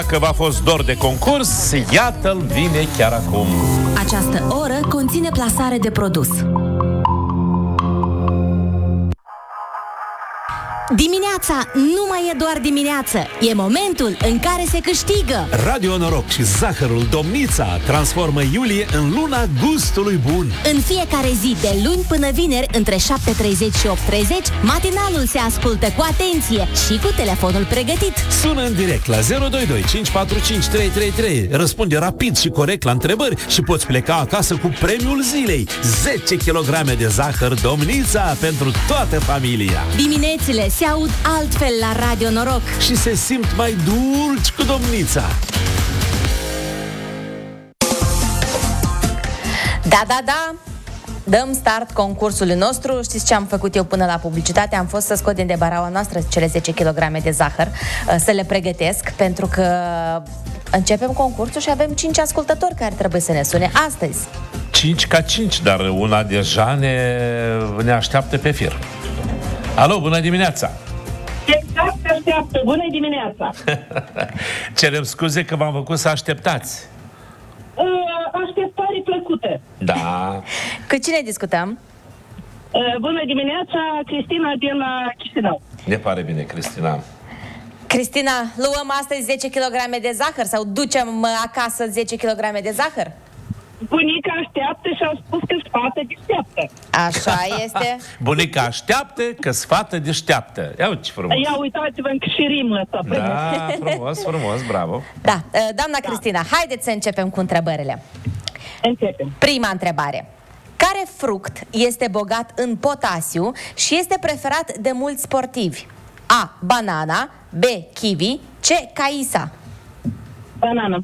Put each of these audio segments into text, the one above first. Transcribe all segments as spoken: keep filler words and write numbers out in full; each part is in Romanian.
Că v-a fost dor de concurs, iată-l vine chiar acum. Această oră conține plasare de produs. Dimineața nu mai e doar dimineață, e momentul în care se câștigă. Radio Noroc și Zahărul Domnița transformă iulie în luna gustului bun. În fiecare zi, de luni până vineri, între șapte treizeci și opt treizeci, matinalul se ascultă cu atenție și cu telefonul pregătit. Sună în direct la zero doi doi cinci patru cinci trei trei trei, răspunde rapid și corect la întrebări și poți pleca acasă cu premiul zilei: zece kilograme de zahăr Domnița pentru toată familia. Diminețile se aud altfel la Radio Noroc și se simt mai dulci cu Domnița. Da, da, da, dăm start concursului nostru. Știți ce am făcut eu până la publicitate? Am fost să scot din debaraua noastră cele zece kilograme de zahăr, să le pregătesc, pentru că începem concursul și avem cinci ascultători care trebuie să ne sune astăzi. cinci ca cinci, dar una deja ne, ne așteaptă pe fir. Alo, bună dimineața! Exact, așteaptă, bună dimineața! Cerem scuze că v-am făcut să așteptați. Uh, așteptare plăcută. Da. Cu cine discutăm? Uh, bună dimineața, Cristina de la Chișinău. Ne pare bine, Cristina. Cristina, luăm astăzi zece kilograme de zahăr sau ducem acasă zece kilograme de zahăr? Bunica așteaptă și a spus că sfată deșteaptă. Așa este. Bunica așteaptă că sfată deșteaptă. Ia uite ce frumos. Ia uitați-vă încă și rimă asta. Da, frumos, frumos, bravo. Da, doamna da. Cristina, haideți să începem cu întrebările. Începem. Prima întrebare. Care fruct este bogat în potasiu și este preferat de mulți sportivi? A. Banana, B. Kiwi, C. Caisa. Banana.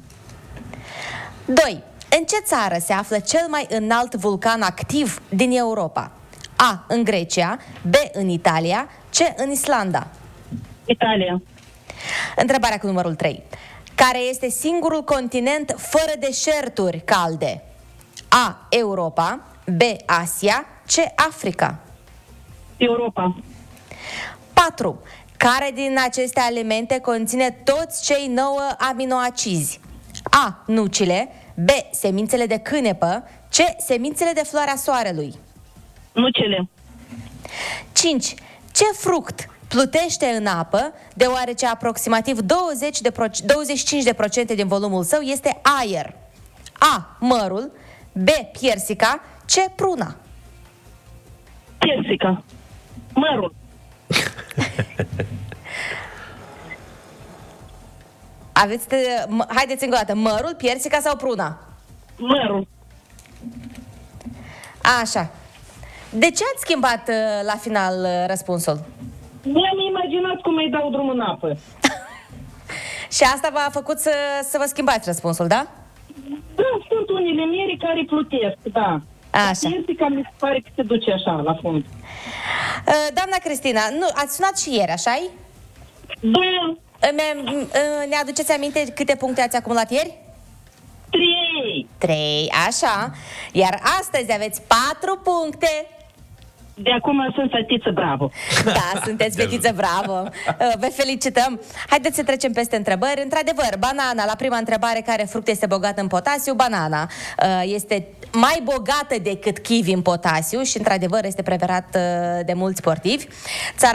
doi. În ce țară se află cel mai înalt vulcan activ din Europa? A. În Grecia, B. În Italia, C. În Islanda. Italia. Întrebarea cu numărul trei. Care este singurul continent fără deșerturi calde? A. Europa, B. Asia, C. Africa. Europa. patru. Care din aceste alimente conține toți cei nouă aminoacizi? A. Nucile, B. Semințele de cânepă, C. Semințele de floarea soarelui. Nucile. cinci. Ce fruct plutește în apă, deoarece aproximativ douăzeci de proc- douăzeci și cinci la sută din volumul său este aer? A. Mărul, B. Piersica, C. Pruna. Piersica. Mărul. Aveți, m- haideți încă o dată, mărul, piersica sau pruna? Mărul. Așa. De ce ați schimbat uh, la final uh, răspunsul? Mi-am imaginat cum îi dau drum în apă. Și asta v-a făcut să, să vă schimbați răspunsul, da? Da, sunt unele mieri care plutesc, da. Așa. Piersica mi se pare că se duce așa, la fund. Uh, doamna Cristina, nu, ați sunat și ieri, așa-i? Da. Ne aduceți aminte câte puncte ați acumulat ieri? Trei. Trei, așa. Iar astăzi aveți patru puncte. De acum sunt fetiță bravo. Da, sunteți fetiță bravo. Vă felicităm. Haideți să trecem peste întrebări. Într-adevăr, banana, la prima întrebare, care fruct este bogat în potasiu? Banana este mai bogată decât kiwi în potasiu și, într-adevăr, este preferat de mulți sportivi. Țara